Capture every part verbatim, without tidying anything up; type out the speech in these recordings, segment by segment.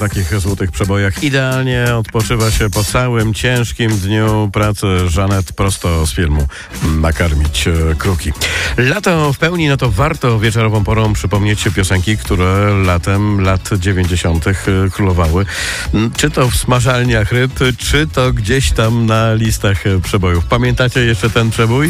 takich złotych przebojach idealnie odpoczywa się po całym ciężkim dniu pracy. Żanet prosto z filmu Nakarmić kruki. Lato w pełni, no to warto wieczorową porą przypomnieć się piosenki, które latem lat dziewięćdziesiątych królowały. Czy to w smażalniach ryb, czy to gdzieś tam na listach przebojów. Pamiętacie jeszcze ten przebój?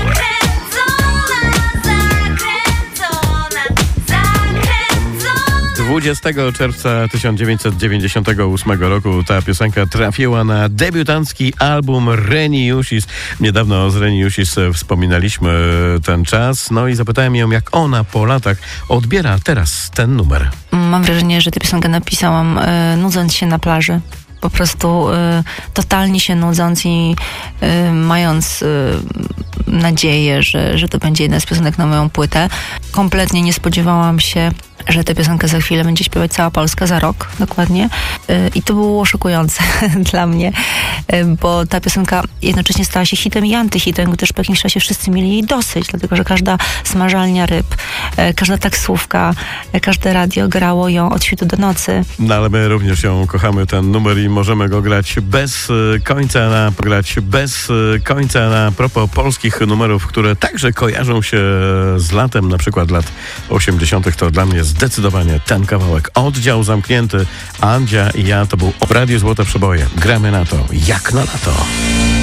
dwudziestego czerwca tysiąc dziewięćset dziewięćdziesiątego ósmego roku ta piosenka trafiła na debiutancki album Reniusis. Niedawno z Reniusis wspominaliśmy ten czas, no i zapytałem ją, jak ona po latach odbiera teraz ten numer. Mam wrażenie, że tę piosenkę napisałam y, nudząc się na plaży. Po prostu y, totalnie się nudząc i y, mając y, nadzieję, że, że to będzie jedna z piosenek na moją płytę. Kompletnie nie spodziewałam się, że tę piosenkę za chwilę będzie śpiewać cała Polska, za rok dokładnie. Y, I to było szokujące dla mnie, y, bo ta piosenka jednocześnie stała się hitem i antyhitem, gdyż w jakimś czasie wszyscy mieli jej dosyć, dlatego że każda smażalnia ryb, y, każda taksówka, y, każde radio grało ją od świtu do nocy. No ale my również ją kochamy, ten numer, i możemy go grać bez końca na grać bez końca na propos polskich numerów, które także kojarzą się z latem, na przykład lat osiemdziesiątych. To dla mnie zdecydowanie ten kawałek. Oddział zamknięty, Andzia i ja, to był Radio Złote Przeboje. Gramy na to jak na lato.